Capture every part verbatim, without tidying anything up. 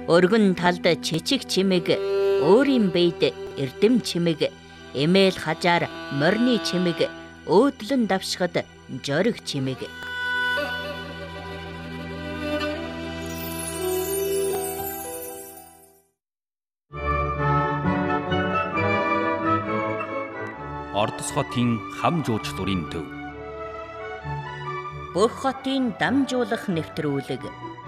Өргөн талд чичиг чимэг, өөрийн бейд эрдэм чимэг, эмээл хажаар морины чимэг, өөдлөн давшихад жориг чимэг. Ордос хотын хам жууч дурын төв. Бүх хотын дамжуулах нэвтрүүлэг.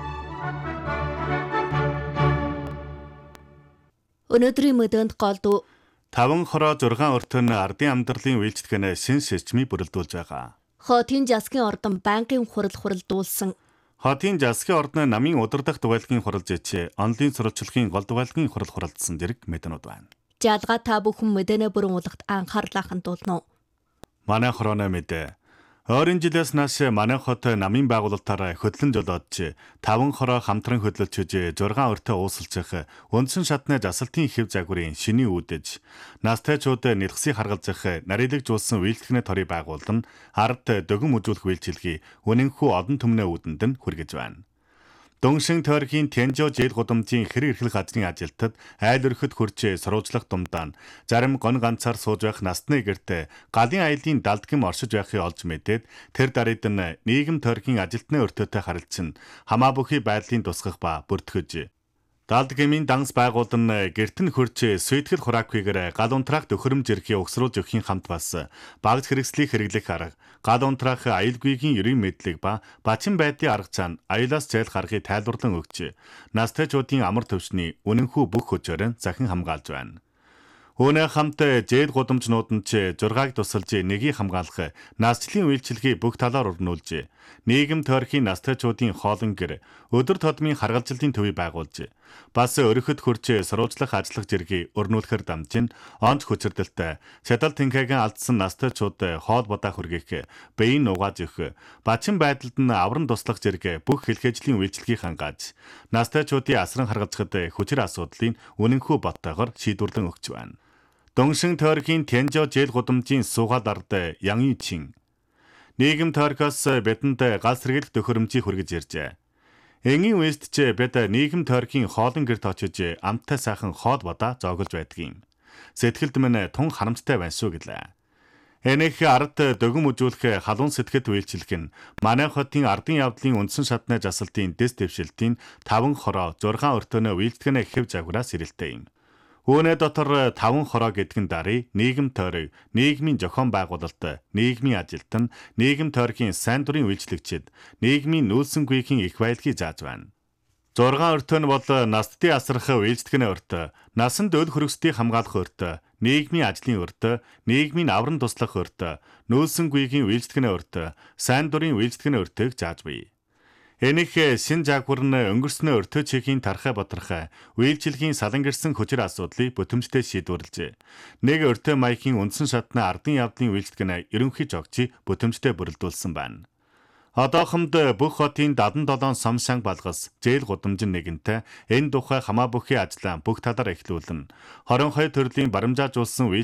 Өнөөдрийн мэдээнд голдуу таван хороо зургаан өртөн ардын амьдралын үйлчлэгээнэ шин шижмийг бүрэлдүүлж байгаа. Хотын засгийн ордон банкын хурал хуралдуулсан. Хотын засгийн ордны намын удирдах дугайлгын хурал зэчээ онлын сурвалжлагын гол дугайлгын хурал хуралдсан зэрэг мэдэнүүд байна. Жалгаа та бүхэн мэдэнэ бүрэн улгад анхаарлаахан тулно. Манай хорооны мэдээ. Ойрын жилээс нааш манай хот намын байгуулалтаараа хөдлөн жолоодж таван хороо хамтран хөдлөлж хүж зургаан өртөө уусалчих үндсэн шатны засалтын хэв загварын шиний үүдэж настайчууд нэлхсийг харгалзах нарийлагжуулсан үйлчлэгний торыг байгуулан ард дөгөн үзүүлэх үйлчилгээ үнэнхүү одон түмнээ үүдэнд нь хүргэж байна. Дөнгшин тойргийн Тянжо жээл гудамжийн хэрэг эрхлэх газрын ажилтад айл өрхөд хурж сурвалжлах дундаа зарим гон ганцаар сууж байх насны гэртээ галын аялын далдгим оршиж байхыг олж мэдээд тэр дарид нь нийгэм тойргийн ажилтны өртөөтэй харилцсан хамаа бүхий байдлын тусгах ба бүртгэж далдгимийн данс байгуулан гэрт нь хурж сүйтгэл хураакүйгээр гал унтраах төхөөрөмж эрхийг өгсруулж өгхийн хамт бас багц хэрэгслийг хэрэглэх арга гал унтраах аюулгүйгийн ерийн мэдлэг ба бачин байдлын арга цаана аюулаас зайлах аргыг тайлбарлан өгч настайчуудын амар төвшний үнэнхүү бүх хүчээр захин хамгаалж байна. Үүнээ хамт зээл гудамжнууд нь ч зургааг тусалж нэгийг хамгаалах насчлалын үйлчилгээ бүх талаар өрнүүлж нийгэм тойрхийн настайчуудын хоолон гэр өдөр тодмын харгалзалтын төвийг байгуулж бас өрөхөд хурж сурвалжлах ажиллах зэргийг өрнүүлэхээр дамжин онц хүчирдэлтэй шатал тэнхээгийн алдсан настайчууд хоол бодаа хүргэх бэйн угааж өгөх бачин байдалд нь авран туслах зэрэг бүх хэлхээжлийн үйлчилгээг хангааж настайчуудын асран харгалзахад хүчир асуудлыг үнэнхүү боттойгоор шийдвэрлэн өгч байна. Дөнгшин тойргийн Тянжо жээл гудамжийн суугаад ард Ян Ючин нийгэм тойргоос бидэнд гал сэргийлэх төхөөрөмжийг хүргэж иржээ. Энгийн үест ч бид нийгэм тойргийн хоолн гэрт очиж амттай сайхан хоол бодаа зоогolж байдгийн. Сэтгэлд минь тун харамттай байна шүү гэлээ. Энэх ард дөгөн үзүүлэх халуун сэтгэд үйлчлэх нь манай хотын ардын явдлын үндсэн шатны засалтын дэс дэвшилтийн таван хороо зургаан өртөөнөө үйлчлэгнээ хэв загвараас ирэлтэй юм. Үүнээ дотор таван хороо гэдгэн дарыг нийгэм тойрог, нийгмийн зохион байгуулалт, нийгмийн ажилтан, нийгэм тойргийн сайн дурын үйлчлэгчид, нийгмийн нүүлсэнгүйхийн их баялагийг зааж байна. Зургаан өртөө нь бол настдын асрах үйлчлэгний өртөө, насанд өл хөрөсдгийг хамгаалах өртөө, нийгмийн ажлын өртөө, нийгмийн авран туслах өртөө, нүүлсэнгүйхийн үйлчлэгний өртөө, сайн дурын үйлчлэгний өртөөг зааж буй. Энэх шин загвар нь өнгөрснөө өртөө чихийн тархай бодрохой үйлчилгийн салангирсан хүчир асуудлыг бүтэмжтэй шийдвэрлэжээ. Нэг өртөө маягийн үндсэн шатны ардын явдлын үйлчлэгнээ ерөнхий жогчийг бүтэмжтэй бүрэлдүүлсэн байна. Одоохонд бүх хотын дадан долоон сомшанг балгас зээл гудамжин нэгэнтэй энэ тухай хамаа бүхий ажлаа бүх талаар эхлүүлэн хорон хоёр төрлийн баримжаажуулсан